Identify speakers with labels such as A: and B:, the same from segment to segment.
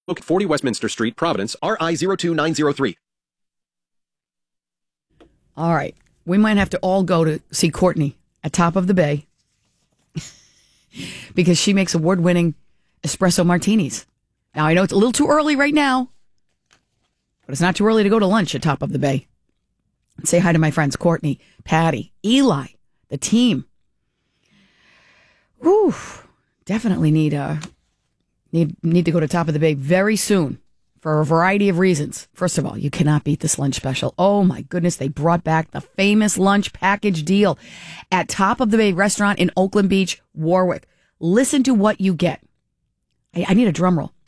A: Look, 40 Westminster Street, Providence, RI 02903.
B: All right. We might have to all go to see Courtney at Top of the Bay because she makes award-winning espresso martinis. Now, I know it's a little too early right now, but it's not too early to go to lunch at Top of the Bay. Say hi to my friends Courtney, Patty, Eli, the team. Whew. Definitely need to go to Top of the Bay very soon for a variety of reasons. First of all, you cannot beat this lunch special. Oh my goodness, they brought back the famous lunch package deal at Top of the Bay restaurant in Oakland Beach, Warwick. Listen to what you get. I need a drum roll.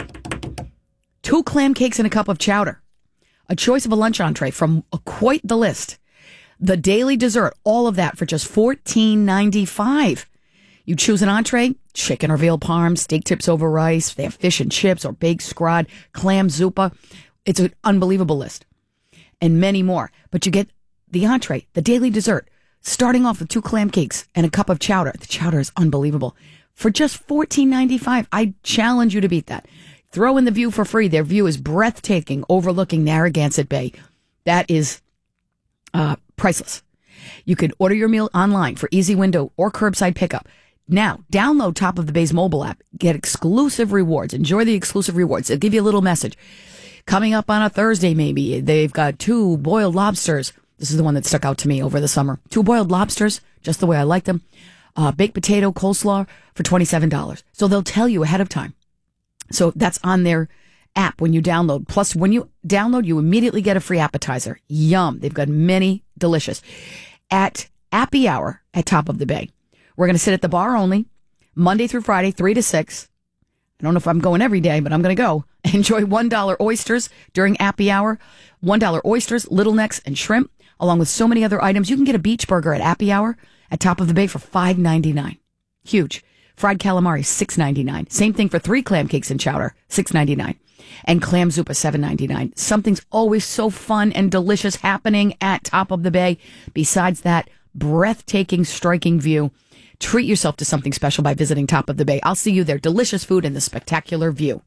B: 2 clam cakes and a cup of chowder. A choice of a lunch entree from quite the list. The daily dessert, all of that for just $14.95. You choose an entree, chicken or veal parm, steak tips over rice. They have fish and chips or baked scrod, clam zuppa. It's an unbelievable list. And many more. But you get the entree, the daily dessert, starting off with 2 clam cakes and a cup of chowder. The chowder is unbelievable. For just $14.95. I challenge you to beat that. Throw in the view for free. Their view is breathtaking, overlooking Narragansett Bay. That is priceless. You can order your meal online for easy window or curbside pickup. Now, download Top of the Bay's mobile app. Get exclusive rewards. Enjoy the exclusive rewards. They'll give you a little message. Coming up on a Thursday, maybe, they've got 2 boiled lobsters. This is the one that stuck out to me over the summer. 2 boiled lobsters, just the way I like them. Baked potato coleslaw for $27. So they'll tell you ahead of time. So that's on their app when you download. Plus, when you download, you immediately get a free appetizer. Yum. They've got many delicious. At Appy Hour at Top of the Bay, we're going to sit at the bar only, Monday through Friday, 3 to 6. I don't know if I'm going every day, but I'm going to go. Enjoy $1 oysters during Appy Hour. $1 oysters, little necks, and shrimp, along with so many other items. You can get a beach burger at Appy Hour at Top of the Bay for $5.99. Huge. Fried calamari, $6.99. Same thing for 3 clam cakes and chowder, $6.99. And clam zuppa, $7.99. Something's always so fun and delicious happening at Top of the Bay. Besides that breathtaking, striking view, treat yourself to something special by visiting Top of the Bay. I'll see you there. Delicious food and the spectacular view.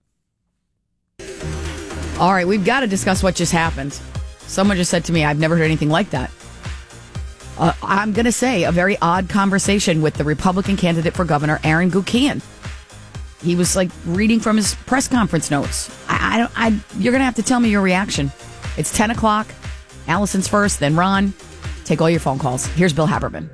B: All right, we've got to discuss what just happened. Someone just said to me, I've never heard anything like that. I'm going to say a very odd conversation with the Republican candidate for governor, Aaron Guckian. He was like reading from his press conference notes. You're going to have to tell me your reaction. It's 10 o'clock. Allison's first, then Ron. Take all your phone calls. Here's Bill Haberman.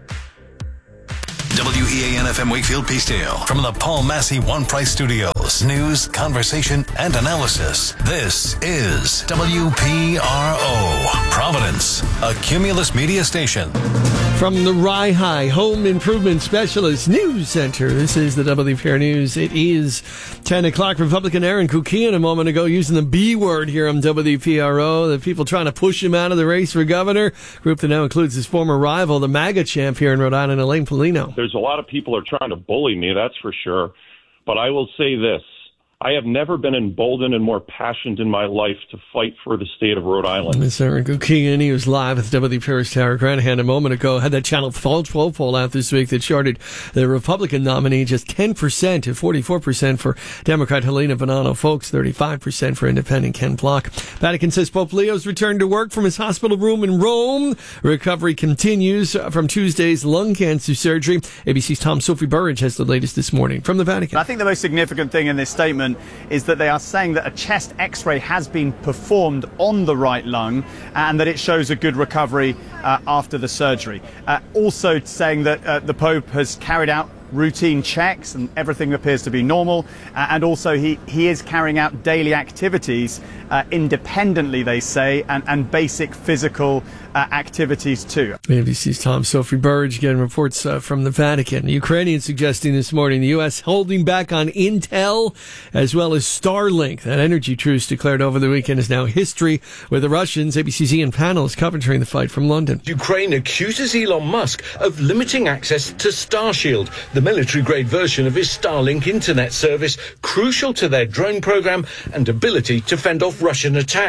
C: WEAN-FM Wakefield Peacedale from the Paul Massey One Price Studios. News, conversation, and analysis. This is WPRO, Providence, a Cumulus media station.
D: From the Rye High Home Improvement Specialist News Center, this is the WPRO News. It is 10 o'clock. Republican Aaron Guckian a moment ago using the B word here on WPRO. The people trying to push him out of the race for governor. Group that now includes his former rival, the MAGA champ here in Rhode Island, Elaine Polino.
E: There's a lot of people are trying to bully me, that's for sure. But I will say this. I have never been emboldened and more passionate in my life to fight for the state of Rhode Island.
D: Mr. Aaron Guckian, he was live with WPRO's Tara Granahan a moment ago. Had that Channel 12 poll out this week that charted the Republican nominee just 10% to 44% for Democrat Helena Bonanno Folks, 35% for Independent Ken Block. Vatican says Pope Leo's returned to work from his hospital room in Rome. Recovery continues from Tuesday's lung cancer surgery. ABC's Tom Sophie Burridge has the latest this morning from the Vatican.
F: I think the most significant thing in this statement is that they are saying that a chest x-ray has been performed on the right lung and that it shows a good recovery after the surgery. Also saying that the Pope has carried out routine checks and everything appears to be normal, and also he is carrying out daily activities independently, they say, and basic physical activities too.
D: ABC's Tom Sophie Burridge getting reports from the Vatican. The Ukrainians suggesting this morning the U.S. holding back on Intel as well as Starlink. That energy truce declared over the weekend is now history, with the Russians. ABC's Ian Pannell is covering the fight from London.
G: Ukraine accuses Elon Musk of limiting access to Starshield, the military-grade version of his Starlink internet service, crucial to their drone program and ability to fend off Russian attacks.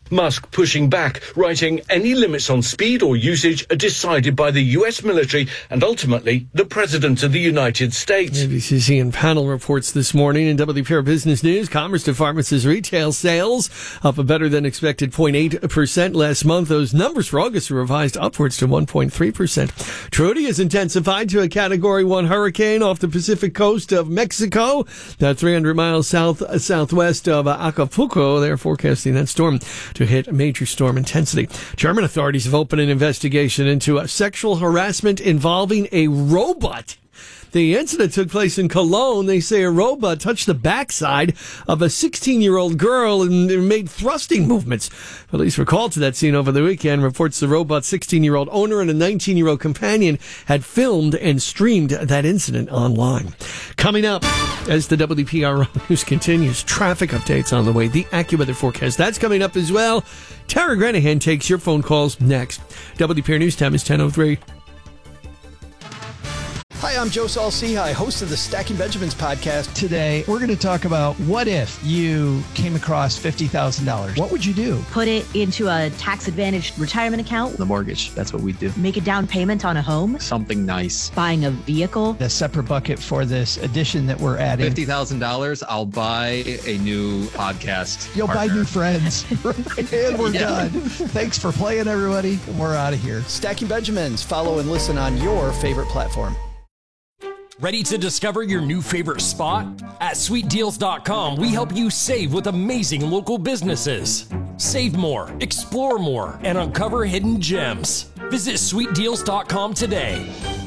G: Musk pushing back, writing any limits on speed or usage are decided by the US military and ultimately the President of the United States.
D: ABC and panel reports this morning in WPR Business News. Commerce Department says retail sales up a better than expected 0.8% last month. Those numbers for August are revised upwards to 1.3%. Trudy has intensified to a Category 1 hurricane off the Pacific coast of Mexico, 300 miles southwest of Acapulco. They're forecasting that storm to hit major storm intensity. German authorities have opened an investigation into sexual harassment involving a robot. The incident took place in Cologne. They say a robot touched the backside of a 16-year-old girl and made thrusting movements. Police were called to that scene over the weekend. Reports the robot's 16-year-old owner and a 19-year-old companion had filmed and streamed that incident online. Coming up, as the WPR News continues, traffic updates on the way, the AccuWeather forecast. That's coming up as well. Tara Granahan takes your phone calls next. WPR News time is 10:03.
H: Hi, I'm Joe Saul-Sehy, host of the Stacking Benjamins podcast.
I: Today, we're going to talk about what if you came across $50,000. What would you do?
J: Put it into a tax-advantaged retirement account.
K: The mortgage, that's what we do.
J: Make a down payment on a home.
K: Something nice.
J: Buying a vehicle.
I: A separate bucket for this addition that we're adding.
K: $50,000, I'll buy a new podcast
I: You'll
K: partner.
I: buy new friends. And we're done. Thanks for playing, everybody. We're out of here.
H: Stacking Benjamins. Follow and listen on your favorite platform.
L: Ready to discover your new favorite spot? At sweetdeals.com, we help you save with amazing local businesses. Save more, explore more, and uncover hidden gems. Visit sweetdeals.com today.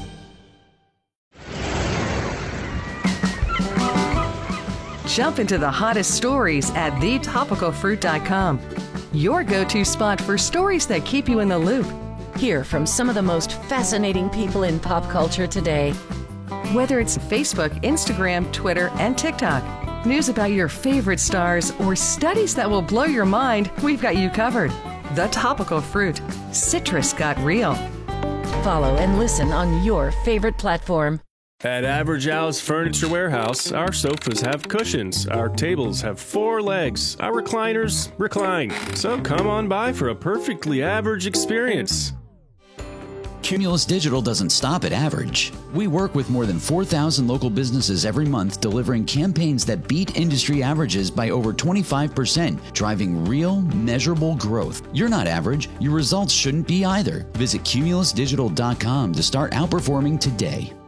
M: Jump into the hottest stories at thetopicalfruit.com. Your go-to spot for stories that keep you in the loop.
N: Hear from some of the most fascinating people in pop culture today.
M: Whether it's Facebook, Instagram, Twitter, and TikTok, news about your favorite stars, or studies that will blow your mind, we've got you covered. The Topical Fruit. Citrus got real.
N: Follow and listen on your favorite platform.
O: At Average Al's Furniture Warehouse, our sofas have cushions, our tables have 4 legs, our recliners recline. So come on by for a perfectly average experience.
P: Cumulus Digital doesn't stop at average. We work with more than 4,000 local businesses every month, delivering campaigns that beat industry averages by over 25%, driving real, measurable growth. You're not average. Your results shouldn't be either. Visit cumulusdigital.com to start outperforming today.